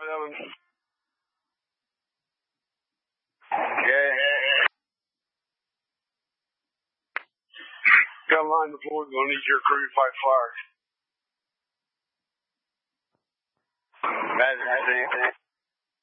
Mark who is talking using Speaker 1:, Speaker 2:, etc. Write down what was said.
Speaker 1: Yeah. Got a line the floor. Gonna need your crew to fight fire. That's anything.